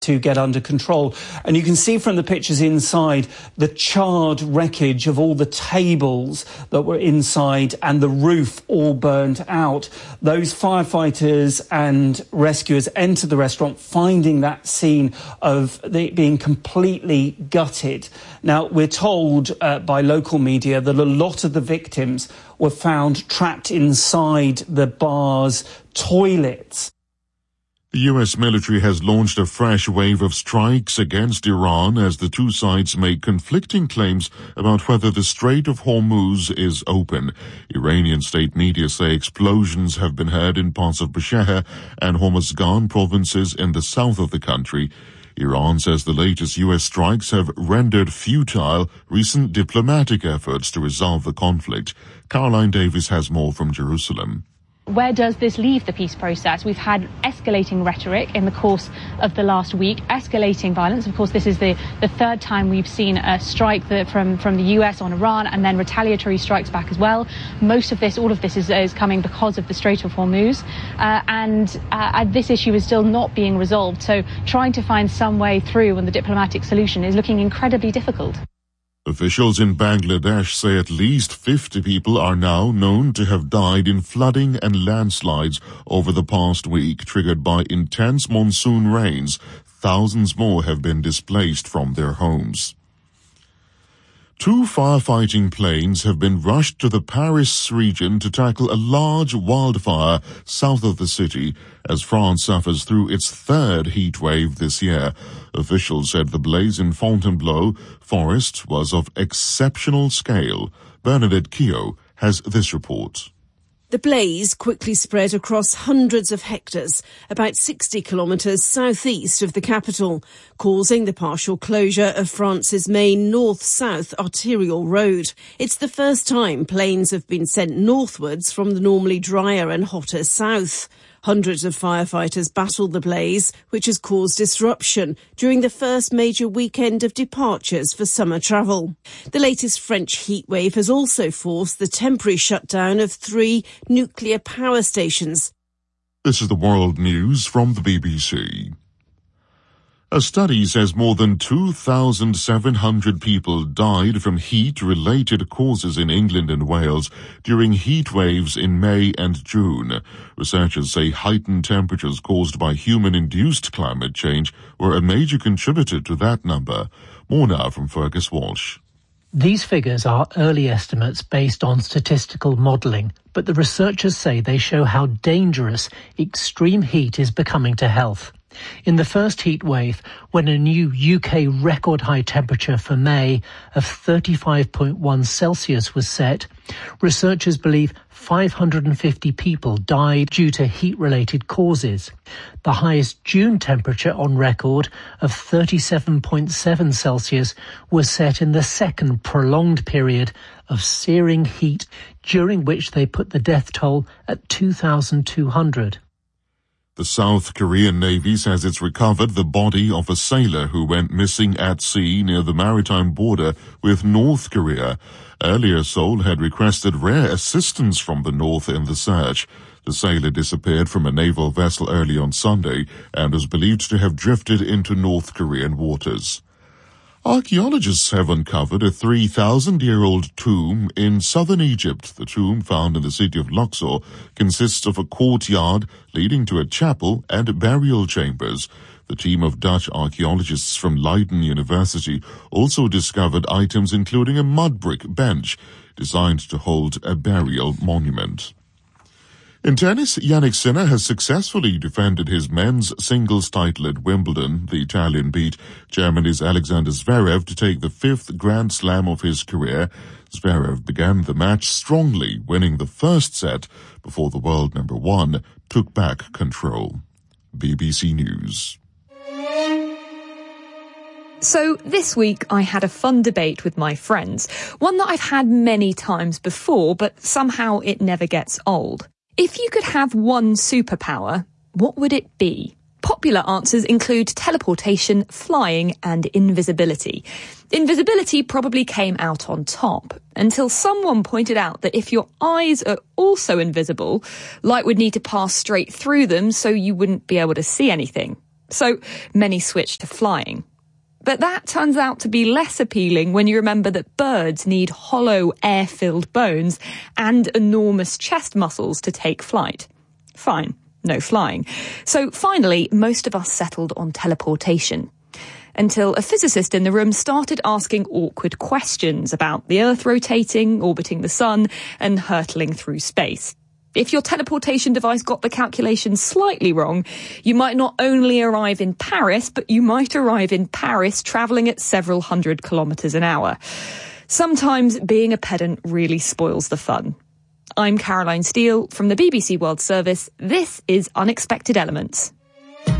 to get under control. And you can see from the pictures inside the charred wreckage of all the tables that were inside and the roof all burnt out. Those firefighters and rescuers entered the restaurant, finding that scene of it being completely gutted. Now, we're told by local media that a lot of the victims were found trapped inside the bar's toilets. The U.S. military has launched a fresh wave of strikes against Iran as the two sides make conflicting claims about whether the Strait of Hormuz is open. Iranian state media say explosions have been heard in parts of Bushehr and Hormozgan provinces in the south of the country. Iran says the latest U.S. strikes have rendered futile recent diplomatic efforts to resolve the conflict. Caroline Davis has more from Jerusalem. Where does this leave the peace process? We've had escalating rhetoric in the course of the last week, escalating violence. Of course, this is the third time we've seen a strike from the US on Iran and then retaliatory strikes back as well. All of this is coming because of the Strait of Hormuz. And this issue is still not being resolved. So trying to find some way through on the diplomatic solution is looking incredibly difficult. Officials in Bangladesh say at least 50 people are now known to have died in flooding and landslides over the past week, triggered by intense monsoon rains. Thousands more have been displaced from their homes. 2 firefighting planes have been rushed to the Paris region to tackle a large wildfire south of the city as France suffers through its third heat wave this year. Officials said the blaze in Fontainebleau forest was of exceptional scale. Bernadette Keogh has this report. The blaze quickly spread across hundreds of hectares, about 60 kilometres southeast of the capital, causing the partial closure of France's main north-south arterial road. It's the first time planes have been sent northwards from the normally drier and hotter south. Hundreds of firefighters battled the blaze, which has caused disruption during the first major weekend of departures for summer travel. The latest French heatwave has also forced the temporary shutdown of 3 nuclear power stations. This is the world news from the BBC. A study says more than 2,700 people died from heat-related causes in England and Wales during heat waves in May and June. Researchers say heightened temperatures caused by human-induced climate change were a major contributor to that number. More now from Fergus Walsh. These figures are early estimates based on statistical modelling, but the researchers say they show how dangerous extreme heat is becoming to health. In the first heat wave, when a new UK record high temperature for May of 35.1 Celsius was set, researchers believe 550 people died due to heat-related causes. The highest June temperature on record of 37.7 Celsius was set in the second prolonged period of searing heat, during which they put the death toll at 2,200. The South Korean Navy says it's recovered the body of a sailor who went missing at sea near the maritime border with North Korea. Earlier, Seoul had requested rare assistance from the North in the search. The sailor disappeared from a naval vessel early on Sunday and was believed to have drifted into North Korean waters. Archaeologists have uncovered a 3,000-year-old tomb in southern Egypt. The tomb, found in the city of Luxor, consists of a courtyard leading to a chapel and burial chambers. The team of Dutch archaeologists from Leiden University also discovered items including a mud brick bench designed to hold a burial monument. In tennis, Jannik Sinner has successfully defended his men's singles title at Wimbledon. The Italian beat Germany's Alexander Zverev to take the 5th Grand Slam of his career. Zverev began the match strongly, winning the first set before the world number 1 took back control. BBC News. So this week I had a fun debate with my friends, one that I've had many times before, but somehow it never gets old. If you could have one superpower, what would it be? Popular answers include teleportation, flying, and invisibility. Invisibility probably came out on top, until someone pointed out that if your eyes are also invisible, light would need to pass straight through them so you wouldn't be able to see anything. So many switched to flying. But that turns out to be less appealing when you remember that birds need hollow, air-filled bones and enormous chest muscles to take flight. Fine, no flying. So finally, most of us settled on teleportation. Until a physicist in the room started asking awkward questions about the Earth rotating, orbiting the sun, and hurtling through space. If your teleportation device got the calculations slightly wrong, you might not only arrive in Paris, but you might arrive in Paris travelling at several hundred kilometres an hour. Sometimes being a pedant really spoils the fun. I'm Caroline Steele from the BBC World Service. This is Unexpected Elements.